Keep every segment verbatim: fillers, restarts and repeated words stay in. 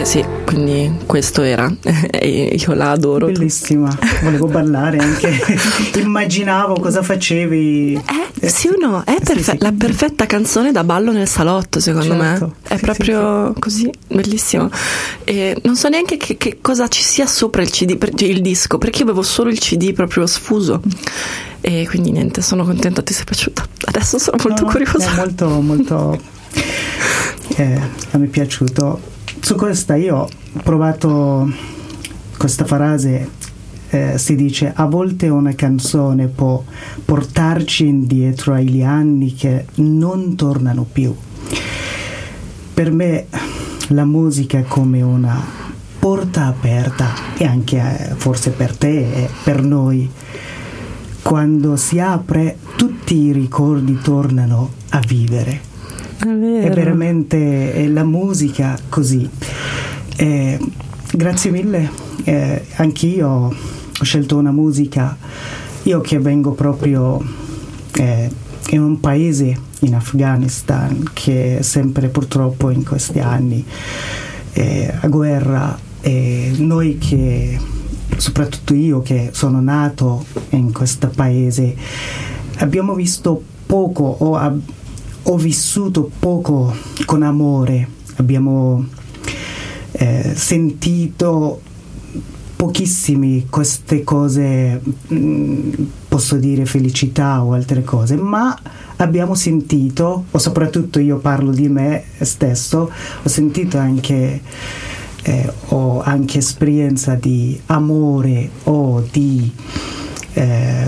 E sì, quindi questo era. E io la adoro. Bellissima, volevo ballare anche. Immaginavo cosa facevi. Eh, sì o no? È perfe- sì, sì. La perfetta canzone da ballo nel salotto, secondo certo. me. È sì, proprio sì, sì. così, bellissimo. E non so neanche che, che cosa ci sia sopra il C D, il disco, perché io avevo solo il C D proprio sfuso. E quindi niente, sono contenta, ti sei piaciuta. Adesso sono molto no, curiosa. È molto, molto eh, mi è piaciuto. Su questa io ho provato questa frase, eh, si dice: a volte una canzone può portarci indietro agli anni che non tornano più. Per me la musica è come una porta aperta, e anche eh, forse per te e per noi. Quando si apre, tutti i ricordi tornano a vivere. È vero. È veramente è la musica così. Eh, grazie mille. Eh, anch'io ho scelto una musica. Io che vengo proprio eh, in un paese, in Afghanistan, che è sempre purtroppo in questi anni eh, a guerra. E noi che soprattutto io che sono nato in questo paese, abbiamo visto poco o ab- ho vissuto poco con amore, abbiamo eh, sentito pochissimi queste cose, mh, posso dire felicità o altre cose, ma abbiamo sentito, o soprattutto io parlo di me stesso, ho sentito anche Eh, ho anche esperienza di amore o di eh,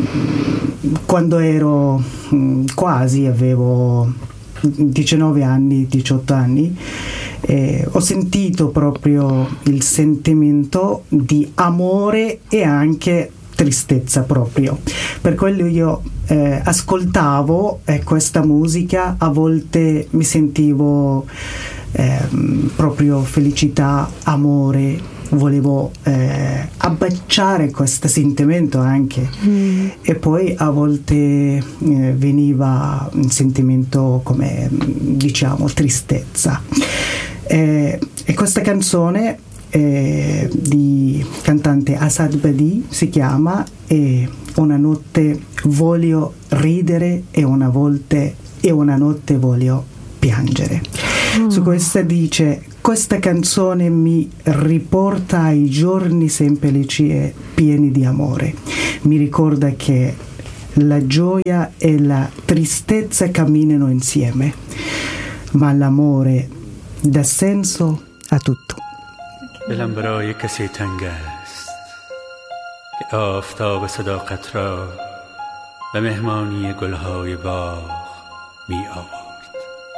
quando ero mh, quasi avevo diciannove anni, diciotto anni, eh, ho sentito proprio il sentimento di amore e anche tristezza proprio. Per quello io eh, ascoltavo eh, questa musica, a volte mi sentivo Eh, proprio felicità, amore, volevo eh, abbracciare questo sentimento anche mm. e poi a volte eh, veniva un sentimento come diciamo tristezza eh, e questa canzone eh, di cantante Asad Badi si chiama e una notte voglio ridere e una volta e una notte voglio piangere. Mm. Su questa dice: questa canzone mi riporta ai giorni semplici e pieni di amore, mi ricorda che la gioia e la tristezza camminano insieme, ma l'amore dà senso a tutto. دلم برای کسی تنگ است که آفتاب صداقت را به مهمانی گلهای باغ می آورد.